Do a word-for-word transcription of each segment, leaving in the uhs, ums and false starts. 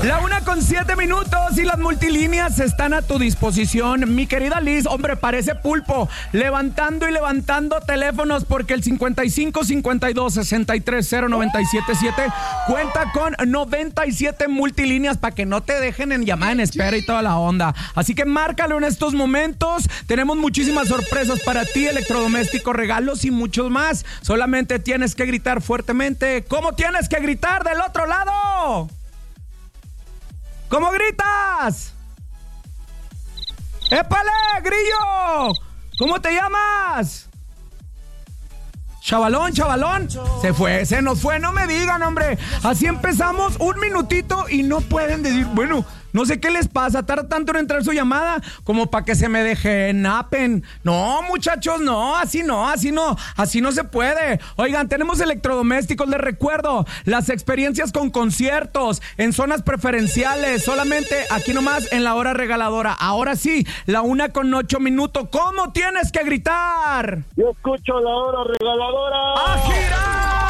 La una con siete minutos y las multilíneas están a tu disposición. Mi querida Liz, hombre, parece pulpo, levantando y levantando teléfonos porque el cincuenta y cinco cincuenta y dos sesenta y tres cero noventa y siete siete cuenta con noventa y siete multilíneas para que no te dejen en llamada en espera y toda la onda. Así que márcalo en estos momentos. Tenemos muchísimas sorpresas para ti, electrodomésticos, regalos y muchos más. Solamente tienes que gritar fuertemente. ¿Cómo tienes que gritar del otro lado? ¿Cómo gritas? ¡Épale, grillo! ¿Cómo te llamas? Chavalón, chavalón. Se fue, se nos fue, no me digan, hombre. Así empezamos un minutito y no pueden decir, bueno, no sé qué les pasa, tarda tanto en entrar su llamada como para que se me dejenapen. No, muchachos, no, así no, así no, así no se puede. Oigan, tenemos electrodomésticos, les recuerdo, las experiencias con conciertos en zonas preferenciales, solamente aquí nomás en la hora regaladora. Ahora sí, la una con ocho minutos. ¿Cómo tienes que gritar? Yo escucho la hora regaladora. ¡A girar!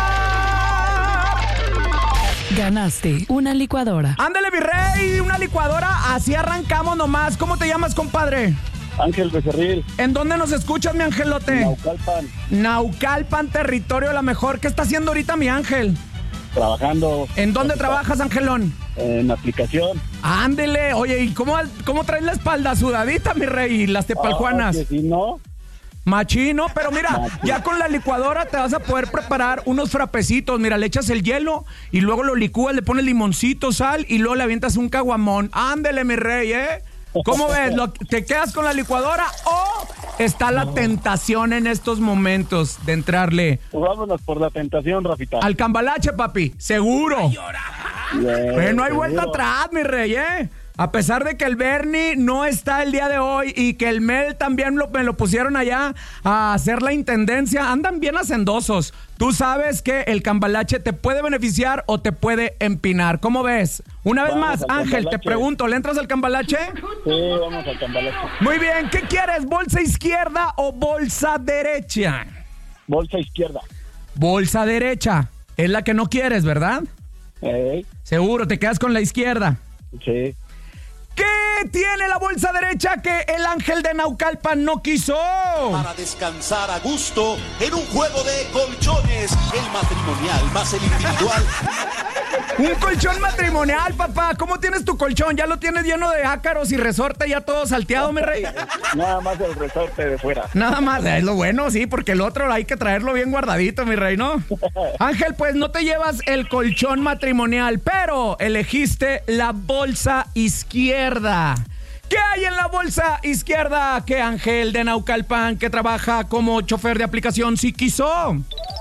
Ganaste una licuadora. Ándale, mi rey, una licuadora. Así arrancamos nomás. ¿Cómo te llamas, compadre? Ángel Becerril. ¿En dónde nos escuchas, mi angelote? Naucalpan. Naucalpan, territorio la mejor. ¿Qué está haciendo ahorita, mi ángel? Trabajando. ¿En dónde trabajas, Angelón? En aplicación. Ándele. Oye, ¿y cómo, cómo traes la espalda sudadita, mi rey? ¿Y las tepaljuanas? Ah, que si no. Machino, pero mira, Machino. Ya con la licuadora te vas a poder preparar unos frapecitos. Mira, le echas el hielo y luego lo licúas, le pones limoncito, sal y luego le avientas un caguamón. Ándele, mi rey, ¿eh? ¿Cómo ves? ¿Lo, ¿Te quedas con la licuadora o está la tentación en estos momentos de entrarle? Pues vámonos por la tentación, Rafita. Al cambalache, papi, seguro. Bien, Pues no hay seguro. vuelta atrás, mi rey, ¿eh? A pesar de que el Bernie no está el día de hoy y que el Mel también lo, me lo pusieron allá a hacer la intendencia, andan bien hacendosos. Tú sabes que el cambalache te puede beneficiar o te puede empinar. ¿Cómo ves? Una vez Vamos más, al Ángel, te cambalache. pregunto, ¿le entras al cambalache? Sí, vamos al cambalache. Muy bien, ¿qué quieres? ¿Bolsa izquierda o bolsa derecha? Bolsa izquierda. Bolsa derecha. Es la que no quieres, ¿verdad? Ey, Seguro, te quedas con la izquierda. sí. ¿Qué tiene la bolsa derecha que el Ángel de Naucalpan no quiso? Para descansar a gusto en un juego de colchones, el matrimonial más el individual. Un colchón matrimonial, papá. ¿Cómo tienes tu colchón? ¿Ya lo tienes lleno de ácaros y resorte, ya todo salteado, mi rey? Nada más el resorte de fuera. Nada más, es lo bueno, sí, porque el otro hay que traerlo bien guardadito, mi rey, ¿no? Ángel, pues no te llevas el colchón matrimonial, pero elegiste la bolsa izquierda. ¿Qué hay en la bolsa izquierda que Ángel de Naucalpan, que trabaja como chofer de aplicación, sí quiso?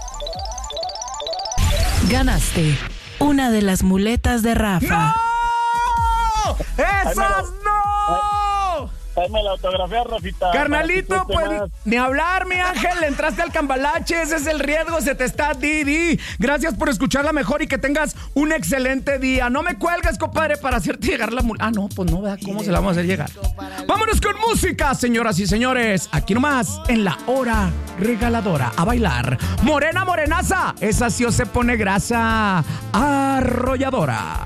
Ganaste una de las muletas de Rafa. ¡No! ¡Esas no! Dame la autografía, Rafita. Carnalito, para que pues cueste más. ni hablar, mi Ángel, le entraste al cambalache, ese es el riesgo, se te está Didi. Gracias por escucharla mejor y que tengas un excelente día. No me cuelgues, compadre, para hacerte llegar la mula. Ah, no, pues no, ¿verdad? ¿Cómo se la vamos a hacer llegar? Vámonos con música, señoras y señores. Aquí nomás, en la hora regaladora, a bailar. Morena, morenaza, esa sí o se pone grasa arrolladora.